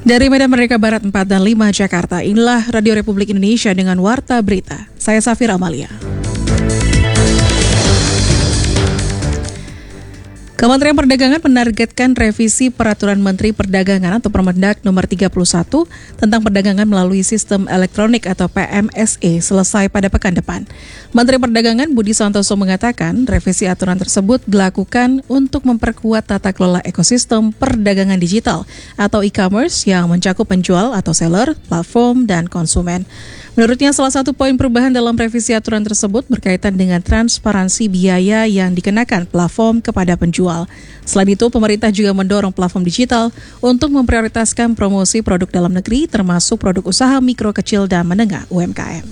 Dari Medan Merdeka Barat 4 dan 5 Jakarta, inilah Radio Republik Indonesia dengan Warta Berita. Saya Safira Amalia. Kementerian Perdagangan menargetkan revisi Peraturan Menteri Perdagangan atau Permendag nomor 31 tentang perdagangan melalui sistem elektronik atau PMSE selesai pada pekan depan. Menteri Perdagangan Budi Santoso mengatakan revisi aturan tersebut dilakukan untuk memperkuat tata kelola ekosistem perdagangan digital atau e-commerce yang mencakup penjual atau seller, platform, dan konsumen. Menurutnya salah satu poin perubahan dalam revisi aturan tersebut berkaitan dengan transparansi biaya yang dikenakan platform kepada penjual. Selain itu, pemerintah juga mendorong platform digital untuk memprioritaskan promosi produk dalam negeri termasuk produk usaha mikro, kecil, dan menengah UMKM.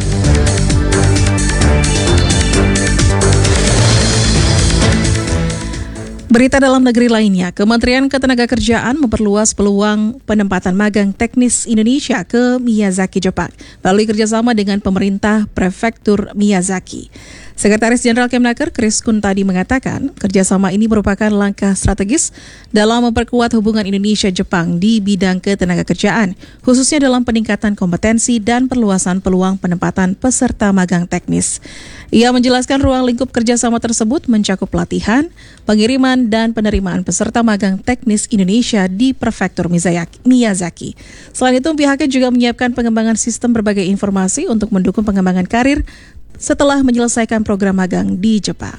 Berita dalam negeri lainnya, Kementerian Ketenagakerjaan memperluas peluang penempatan magang teknis Indonesia ke Miyazaki, Jepang, melalui kerjasama dengan pemerintah prefektur Miyazaki. Sekretaris Jenderal Kemnaker Kris Kuntadi mengatakan kerjasama ini merupakan langkah strategis dalam memperkuat hubungan Indonesia-Jepang di bidang ketenagakerjaan, khususnya dalam peningkatan kompetensi dan perluasan peluang penempatan peserta magang teknis. Ia menjelaskan ruang lingkup kerjasama tersebut mencakup pelatihan, pengiriman, dan penerimaan peserta magang teknis Indonesia di prefektur Miyazaki. Selain itu, pihaknya juga menyiapkan pengembangan sistem berbagai informasi untuk mendukung pengembangan karir setelah menyelesaikan program magang di Jepang.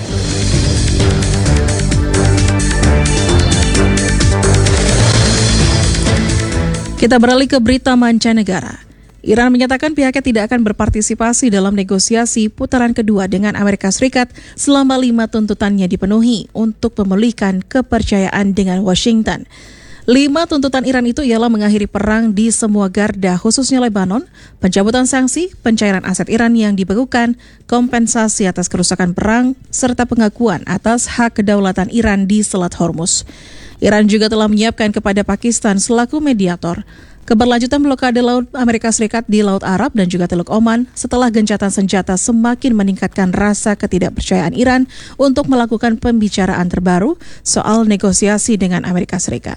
Kita beralih ke berita mancanegara. Iran menyatakan pihaknya tidak akan berpartisipasi dalam negosiasi putaran kedua dengan Amerika Serikat selama 5 tuntutannya dipenuhi untuk memulihkan kepercayaan dengan Washington. 5 tuntutan Iran itu ialah mengakhiri perang di semua garda, khususnya Lebanon, pencabutan sanksi, pencairan aset Iran yang dibekukan, kompensasi atas kerusakan perang, serta pengakuan atas hak kedaulatan Iran di Selat Hormuz. Iran juga telah menyiapkan kepada Pakistan selaku mediator keberlanjutan blokade laut Amerika Serikat di Laut Arab dan juga Teluk Oman setelah gencatan senjata semakin meningkatkan rasa ketidakpercayaan Iran untuk melakukan pembicaraan terbaru soal negosiasi dengan Amerika Serikat.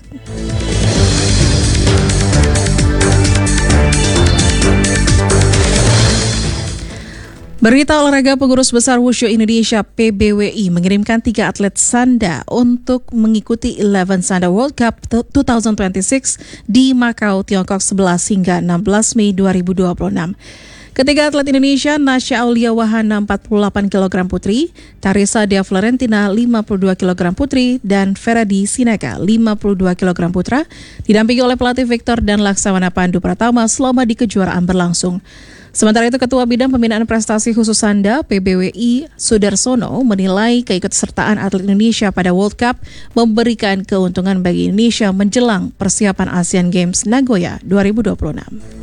Berita olahraga, Pengurus Besar Wushu Indonesia PBWI mengirimkan 3 atlet Sanda untuk mengikuti 11 Sanda World Cup 2026 di Macau, Tiongkok 11 hingga 16 Mei 2026. Ketiga atlet Indonesia, Nasya Aulia Wahana 48 kg putri, Tarisa Dea Florentina 52 kg putri, dan Feradi Sinaga 52 kg putra, didampingi oleh pelatih Victor dan Laksamana Pandu Pratama selama di kejuaraan berlangsung. Sementara itu, Ketua Bidang Pembinaan Prestasi Khusus Sanda PBWI Sudarsono menilai keikutsertaan atlet Indonesia pada World Cup memberikan keuntungan bagi Indonesia menjelang persiapan Asian Games Nagoya 2026.